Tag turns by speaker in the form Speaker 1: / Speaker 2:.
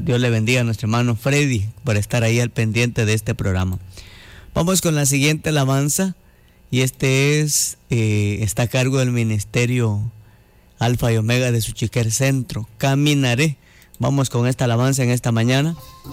Speaker 1: Dios le bendiga a nuestro hermano Freddy por estar ahí al pendiente de este programa. Vamos con la siguiente alabanza, y está a cargo del ministerio Alfa y Omega de Suchiquer Centro. Caminaré. Vamos con esta alabanza en esta mañana.